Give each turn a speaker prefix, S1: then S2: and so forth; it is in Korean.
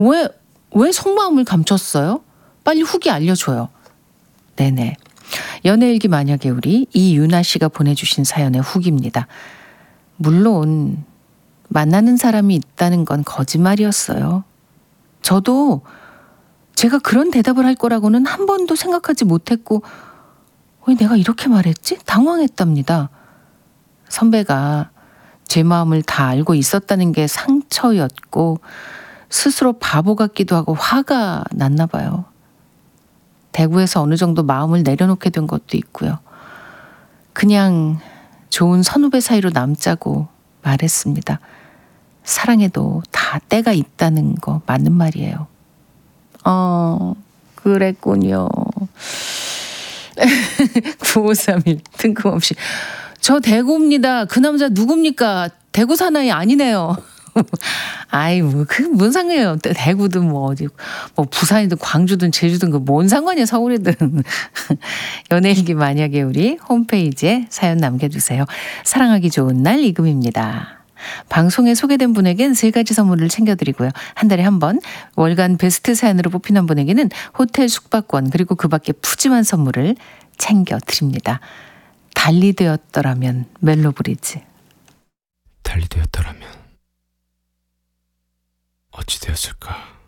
S1: 왜, 왜 속마음을 감췄어요? 빨리 후기 알려줘요. 네네. 연애일기 만약에 우리 이유나 씨가 보내주신 사연의 후기입니다. 물론 만나는 사람이 있다는 건 거짓말이었어요. 저도 제가 그런 대답을 할 거라고는 한 번도 생각하지 못했고 왜 내가 이렇게 말했지? 당황했답니다. 선배가 제 마음을 다 알고 있었다는 게 상처였고 스스로 바보 같기도 하고 화가 났나 봐요. 대구에서 어느 정도 마음을 내려놓게 된 것도 있고요. 그냥 좋은 선후배 사이로 남자고 말했습니다. 사랑에도 다 때가 있다는 거 맞는 말이에요. 그랬군요. 9531 뜬금없이 저 대구입니다. 그 남자 누굽니까? 대구 사나이 아니네요. 아이 뭔 상관이에요. 대구든 뭐 어디 뭐 부산이든 광주든 제주든 그 뭔 상관이야 서울이든. 연예일기 만약에 우리 홈페이지에 사연 남겨주세요. 사랑하기 좋은 날 이금입니다. 방송에 소개된 분에겐 3가지 선물을 챙겨드리고요. 한 달에 한 번 월간 베스트 사연으로 뽑히는 분에게는 호텔 숙박권 그리고 그 밖에 푸짐한 선물을 챙겨드립니다. 달리 되었더라면 멜로브리즈.
S2: 달리 되었더라면 어찌 되었을까?